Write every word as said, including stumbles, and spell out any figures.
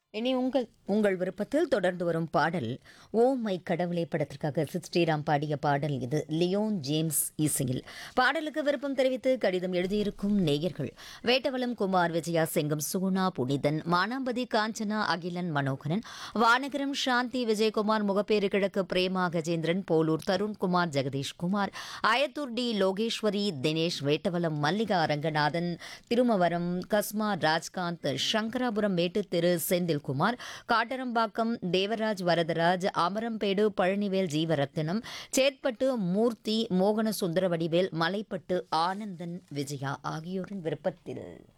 இனி உங்கள் உங்கள் விருப்பத்தில் தொடர்ந்து வரும் பாடல் ஓ மை கடவுளே படத்திற்காக சித் ஸ்ரீராம் பாடிய பாடல் இது லியோன் ஜேம்ஸ் இசையில். பாடலுக்கு விருப்பம் தெரிவித்து கடிதம் எழுதியிருக்கும் நேயர்கள் வேட்டவலம் குமார், விஜயா, செங்கம், சுகுணா, புனிதன், மானாம்பதி, காஞ்சனா, அகிலன், மனோகரன், வானகரம், சாந்தி, விஜயகுமார், முகப்பேறு கிழக்கு, பிரேமா, கஜேந்திரன், போலூர், தருண்குமார், ஜெகதீஷ்குமார், ஆயத்தூர் டி லோகேஸ்வரி, தினேஷ், வேட்டவலம், மல்லிகா, ரங்கநாதன், திருமவரம், கஸ்மா, ராஜ்காந்த், சங்கராபுரம், மேட்டுத்தெரு, செந்தில்குமார், காட்டரம்பாக்கம், தேவராஜ், வரதராஜ், அமரம்பேடு, பழனிவேல், ஜீவரத்தினம், சேத்பட்டு, மூர்த்தி, மோகன சுந்தர வடிவேல், மலைப்பட்டு, ஆனந்தன், விஜயா ஆகியோரின் விருப்பத்தில்